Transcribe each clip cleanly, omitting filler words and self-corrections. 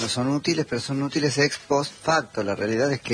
son útiles, pero son útiles ex post facto. La realidad es que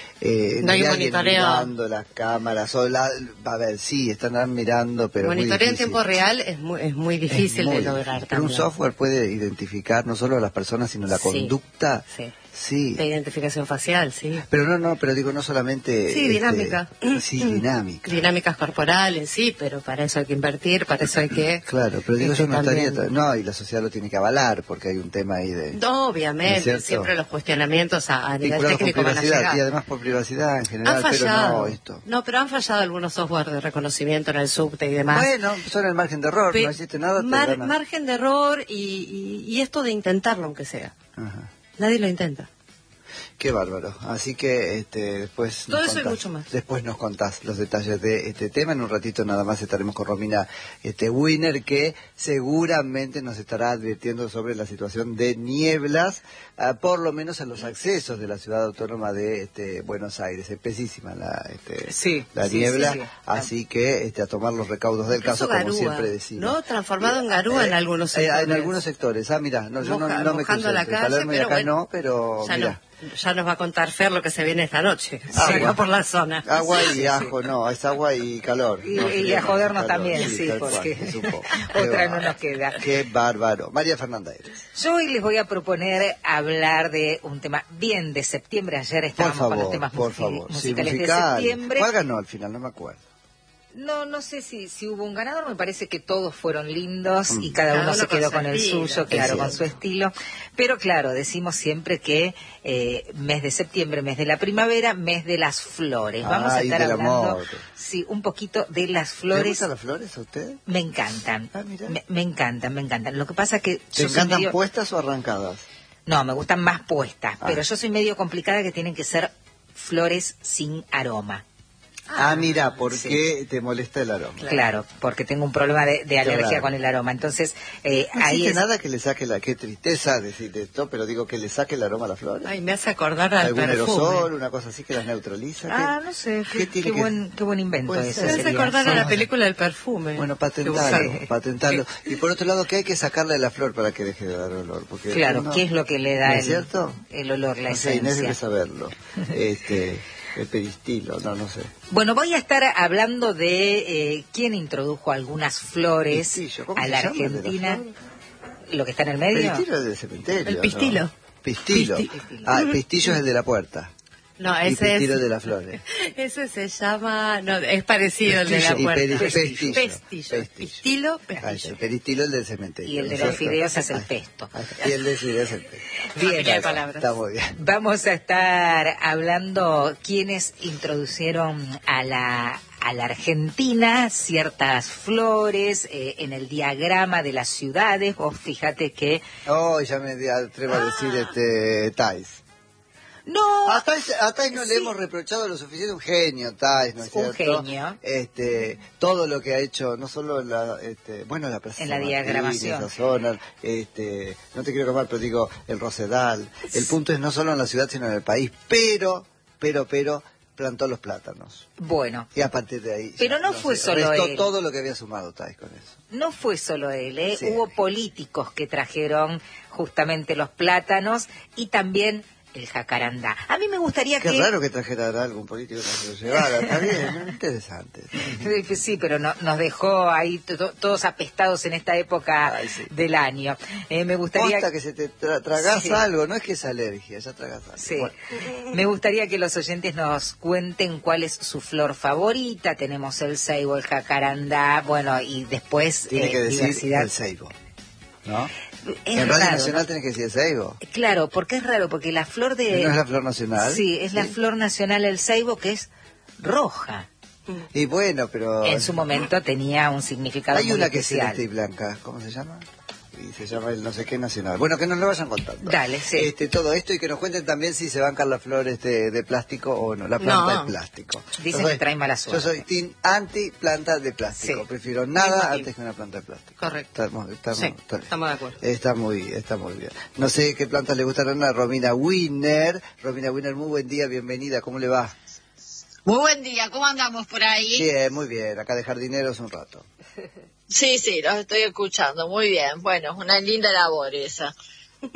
no hay alguien monitoreo. mirando las cámaras, a ver, sí, están mirando, pero Monitoreo en tiempo real es muy difícil de lograr. Pero un software puede identificar no solo a las personas, sino la conducta. Sí. De identificación facial, sí. Pero pero digo, no solamente... Sí, dinámica. Sí, dinámica. Dinámicas corporales, sí, pero para eso hay que invertir, para eso hay que... Claro, pero digo, yo no estaría... No, y la sociedad lo tiene que avalar, porque hay un tema ahí de... No, obviamente, siempre los cuestionamientos a nivel técnico van a llegar. Y además por privacidad en general, pero no esto. No, pero han fallado algunos software de reconocimiento en el subte y demás. Bueno, son el margen de error, no existe nada. Margen de error y esto de intentarlo, aunque sea. Ajá. Nadie lo intenta. Qué bárbaro. Así que después todo eso y mucho más. Después nos contás los detalles de este tema. En un ratito nada más estaremos con Romina Winner, que seguramente nos estará advirtiendo sobre la situación de nieblas, por lo menos en los accesos de la ciudad autónoma de Buenos Aires. Espesísima la niebla, así que a tomar los recaudos del caso, Garúa, como siempre decimos. ¿No? Transformado en garúa en algunos sectores. En algunos sectores. Mirá, yo no me crucé la calle, Palermo y acá bueno, pero mirá. Ya nos va a contar Fer lo que se viene esta noche, acá por la zona. Agua y ajo, no, es agua y calor. Y a jodernos también, porque otra no nos queda. Qué bárbaro. María Fernanda Eres. Yo hoy les voy a proponer hablar de un tema bien de septiembre. Ayer estábamos con los temas musicales de septiembre. ¿Cuál ganó al final? No me acuerdo. No sé si hubo un ganador, me parece que todos fueron lindos y cada uno se quedó con el suyo, claro, con su estilo. Pero claro, decimos siempre que mes de septiembre, mes de la primavera, mes de las flores. Vamos a estar hablando, un poquito de las flores. ¿Le gustan las flores a usted? Me encantan, me encantan. Lo que pasa que ¿te encantan puestas o arrancadas? No, me gustan más puestas, pero yo soy medio complicada, que tienen que ser flores sin aroma. Mira, ¿por qué te molesta el aroma? Claro, porque tengo un problema de alergia con el aroma. Entonces, no existe nada que le saque qué tristeza decir esto, pero digo que le saque el aroma a las flores. Ay, me hace acordar al ¿algún perfume? Aerosol, una cosa así que las neutraliza? No sé, qué buen invento ese. Me hace acordar a la película del perfume. Bueno, patentarlo. Y por otro lado, ¿qué hay que sacarle a la flor para que deje de dar olor? Porque claro, ¿qué es lo que le da el olor, la esencia? Inés debe saberlo. El peristilo, no sé. Bueno, voy a estar hablando de quién introdujo algunas flores a la Argentina. ¿Lo que está en el medio? El pistillo es del cementerio. El pistilo. ¿No? Pistilo. El pistillo es el de la puerta. No, ese es de las flores. Ese se llama, es parecido al de la puerta. Pestillo. Pistilo, el peristilo es el del cementerio. Y el de los fideos es el pesto. Y el de fideos es el pesto. Bien, está muy bien. Vamos a estar hablando quiénes introdujeron a la Argentina ciertas flores en el diagrama de las ciudades. Vos fíjate que... ya me atrevo a decir Thais. No, a Thais no le hemos reprochado lo suficiente. Un genio, Thais, ¿no es cierto? Un genio. Todo lo que ha hecho, no solo en la Plaza en la diagramación, esa zona, no te quiero quemar, pero digo, el Rosedal. El punto es no solo en la ciudad, sino en el país. Pero, plantó los plátanos. Bueno. Y a partir de ahí... Pero no fue solo él. todo lo que había sumado Thais con eso. No fue solo él, Sí. Hubo políticos que trajeron justamente los plátanos y también el jacarandá. A mí me gustaría Qué raro que trajera algún político que se lo llevara. Está bien, interesante. Sí, pero nos dejó ahí todos apestados en esta época del año. Me gustaría... Posta que se te tragas algo, no es que es alergia, ya tragas algo. Sí. Bueno. Me gustaría que los oyentes nos cuenten cuál es su flor favorita. Tenemos el ceibo, el jacarandá, bueno, y después tiene que decir diversidad. El ceibo, ¿no? En Radio raro, Nacional ¿no? tiene que decir el ceibo. Claro, porque es raro, porque la flor de... ¿No es la flor nacional? Sí, es la flor nacional el ceibo, que es roja. Y bueno, pero... En su momento tenía un significado hay muy una que es especial. celeste y blanca, ¿cómo se llama? Y se llama el no sé qué nacional. Bueno, que nos lo vayan contando. Dale, sí. Todo esto y que nos cuenten también si se bancan las flores de plástico o no. La planta de plástico. Dicen que trae mala suerte. Yo soy team anti-planta de plástico. Sí. Prefiero nada antes que una planta de plástico. Correcto. Estamos de acuerdo. Está muy bien. No sé qué plantas le gustarán a Romina Winner. Romina Winner, muy buen día, bienvenida. ¿Cómo le va? Muy buen día, ¿cómo andamos por ahí? Bien, muy bien. Acá de jardineros un rato. Sí, los estoy escuchando, muy bien. Bueno, una linda labor esa.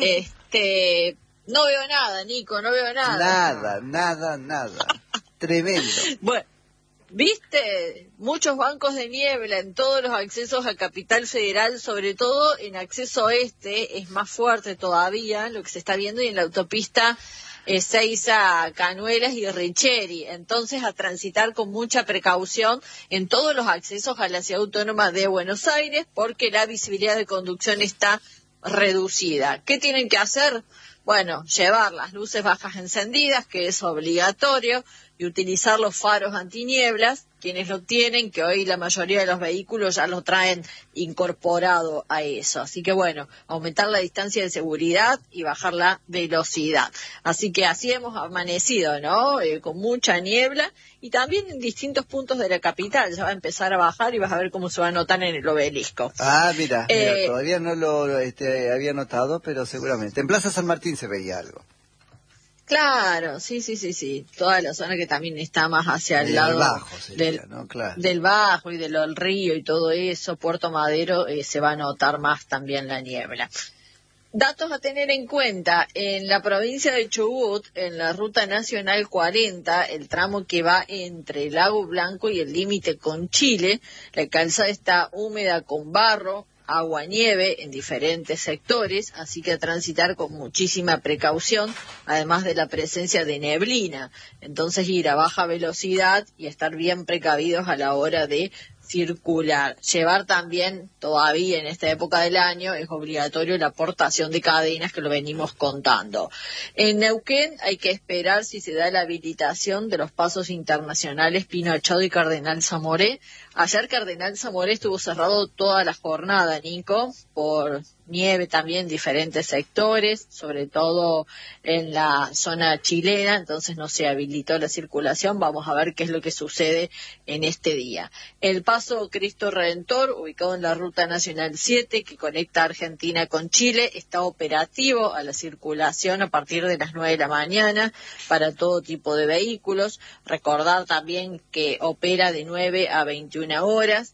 No veo nada, Nico, no veo nada. Nada. Tremendo. Bueno, ¿viste? Muchos bancos de niebla en todos los accesos a Capital Federal, sobre todo en acceso este, es más fuerte todavía lo que se está viendo, y en la autopista Ezeiza, Canuelas y Richeri. Entonces, a transitar con mucha precaución en todos los accesos a la Ciudad Autónoma de Buenos Aires, porque la visibilidad de conducción está reducida. ¿Qué tienen que hacer? Bueno, llevar las luces bajas encendidas, que es obligatorio, y utilizar los faros antinieblas, quienes lo tienen, que hoy la mayoría de los vehículos ya lo traen incorporado a eso. Así que bueno, aumentar la distancia de seguridad y bajar la velocidad. Así que así hemos amanecido, ¿no? Con mucha niebla, y también en distintos puntos de la capital. Ya va a empezar a bajar y vas a ver cómo se va a notar en el Obelisco. Mira, todavía no lo había notado, pero seguramente. En Plaza San Martín se veía algo. Claro, sí. Toda la zona que también está más hacia el lado Bajo sería, ¿no? Claro. Del Bajo y del Río y todo eso, Puerto Madero, se va a notar más también la niebla. Datos a tener en cuenta: en la provincia de Chubut, en la Ruta Nacional 40, el tramo que va entre Lago Blanco y el límite con Chile, la calzada está húmeda con barro, agua, nieve en diferentes sectores, así que a transitar con muchísima precaución, además de la presencia de neblina. Entonces, ir a baja velocidad y estar bien precavidos a la hora de circular. Llevar también, todavía en esta época del año, es obligatorio la portación de cadenas, que lo venimos contando. En Neuquén hay que esperar si se da la habilitación de los pasos internacionales Pino Achado y Cardenal Zamoré. Ayer Cardenal Zamoré estuvo cerrado toda la jornada, Nico, por nieve también en diferentes sectores, sobre todo en la zona chilena, entonces no se habilitó la circulación. Vamos a ver qué es lo que sucede en este día. El paso Cristo Redentor, ubicado en la Ruta Nacional 7, que conecta Argentina con Chile, está operativo a la circulación a partir de las 9 de la mañana para todo tipo de vehículos. Recordar también que opera de 9 a 21 horas.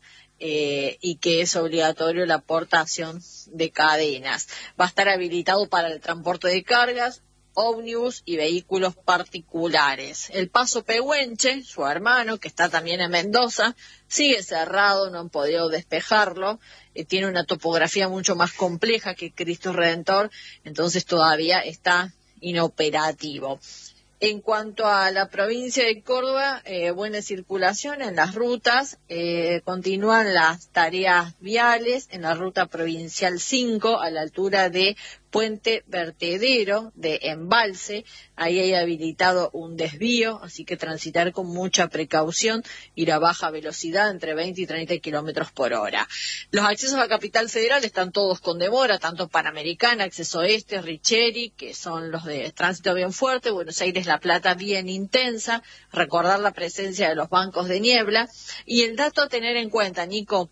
Y que es obligatorio la portación de cadenas. Va a estar habilitado para el transporte de cargas, ómnibus y vehículos particulares. El paso Pehuenche, su hermano, que está también en Mendoza, sigue cerrado, no han podido despejarlo. Tiene una topografía mucho más compleja que Cristo Redentor, entonces todavía está inoperativo. En cuanto a la provincia de Córdoba, buena circulación en las rutas, continúan las tareas viales en la ruta provincial 5 a la altura de Puente Vertedero de Embalse. Ahí hay habilitado un desvío, así que transitar con mucha precaución, ir a baja velocidad entre 20 y 30 kilómetros por hora. Los accesos a Capital Federal están todos con demora, tanto Panamericana, Acceso Este, Richeri, que son los de tránsito bien fuerte, Buenos Aires, La Plata bien intensa. Recordar la presencia de los bancos de niebla. Y el dato a tener en cuenta, Nico,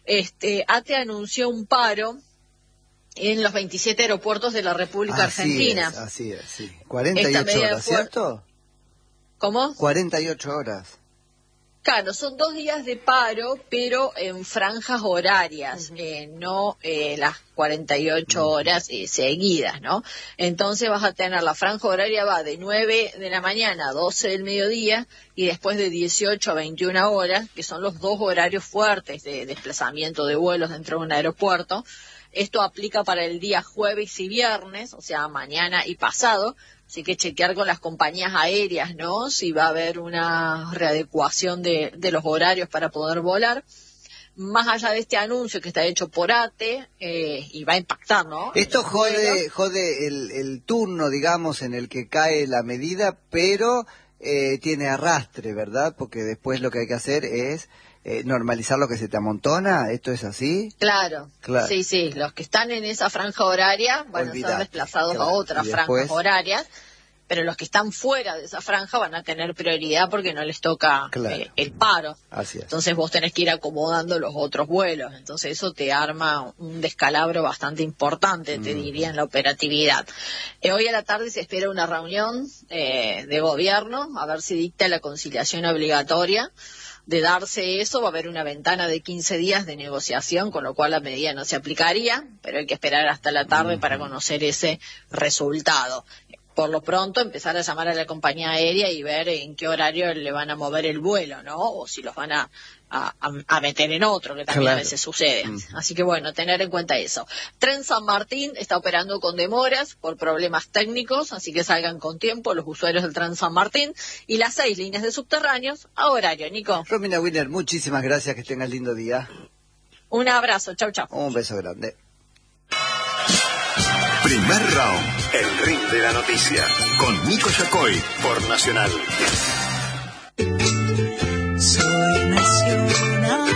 ATE anunció un paro en los 27 aeropuertos de la República Argentina. Así es, sí. 48 horas, ¿cierto? ¿Cómo? 48 horas. Claro, son 2 días de paro, pero en franjas horarias, no las 48 horas seguidas, ¿no? Entonces vas a tener, la franja horaria va de 9 de la mañana a 12 del mediodía, y después de 18 a 21 horas, que son los 2 horarios fuertes de desplazamiento de vuelos dentro de un aeropuerto. Esto aplica para el día jueves y viernes, o sea, mañana y pasado. Así que chequear con las compañías aéreas, ¿no? Si va a haber una readecuación de los horarios para poder volar. Más allá de este anuncio que está hecho por ATE, y va a impactar, ¿no? Esto jode el turno, digamos, en el que cae la medida, pero tiene arrastre, ¿verdad? Porque después lo que hay que hacer es normalizar lo que se te amontona. ¿Esto es así? Claro. Sí, los que están en esa franja horaria van a ser desplazados a otras franjas horarias, pero los que están fuera de esa franja van a tener prioridad porque no les toca el paro. Así es. Entonces vos tenés que ir acomodando los otros vuelos, entonces eso te arma un descalabro bastante importante, te diría, en la operatividad. Hoy a la tarde se espera una reunión de gobierno, a ver si dicta la conciliación obligatoria. de darse eso, va a haber una ventana de 15 días de negociación, con lo cual la medida no se aplicaría, pero hay que esperar hasta la tarde para conocer ese resultado. Por lo pronto, empezar a llamar a la compañía aérea y ver en qué horario le van a mover el vuelo, ¿no? O si los van a meter en otro, que también a veces sucede. Así que bueno, tener en cuenta eso. Tren San Martín está operando con demoras por problemas técnicos, así que salgan con tiempo los usuarios del Tren San Martín. Y las 6 líneas de subterráneos a horario, Nico. Romina Wiener, muchísimas gracias, que tengas lindo día. Un abrazo, chau, chau. Un beso grande. Primer round, el ring de la noticia, con Nico Yacoy, por Nacional. Soy Nacional.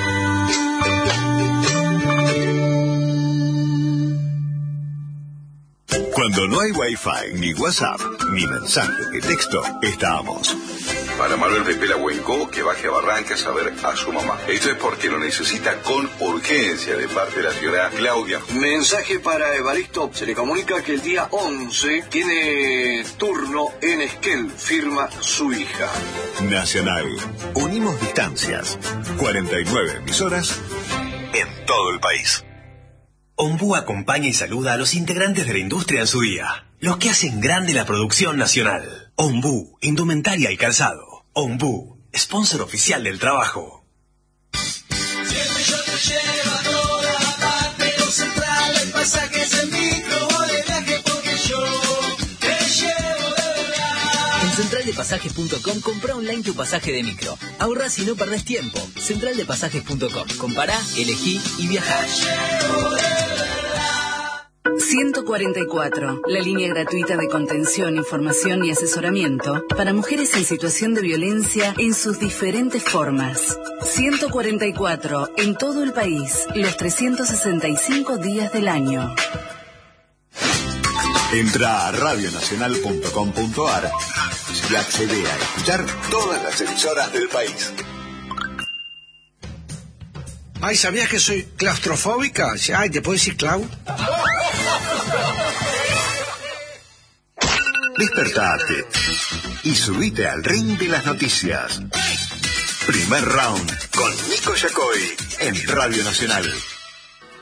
Cuando no hay Wi-Fi, ni WhatsApp, ni mensaje de texto, estamos. Para Manuel de Pelahuenco, que baje a Barrancas a ver a su mamá. Esto es porque lo necesita con urgencia de parte de la señora Claudia. Mensaje para Evaristo. Se le comunica que el día 11 tiene turno en Esquel. Firma su hija. Nacional. Unimos distancias. 49 emisoras en todo el país. Ombú acompaña y saluda a los integrantes de la industria en su día, los que hacen grande la producción nacional. Ombú, indumentaria y calzado. Ombú, sponsor oficial del trabajo. Siempre yo te llevo a toda parte, con Central en pasajes en micro o de viaje, porque yo te llevo de verdad. En centraldepasajes.com compra online tu pasaje de micro. Ahorrás y no perdés tiempo. Centraldepasajes.com. Compará, elegí y viajá. 144, la línea gratuita de contención, información y asesoramiento para mujeres en situación de violencia en sus diferentes formas. 144, en todo el país, los 365 días del año. Entra a radionacional.com.ar y accede a escuchar todas las emisoras del país. Ay, ¿sabías que soy claustrofóbica? Ay, ¿te puedo decir Clau? Despertate y subite al ring de las noticias. Primer round con Nico Yacoy en Radio Nacional.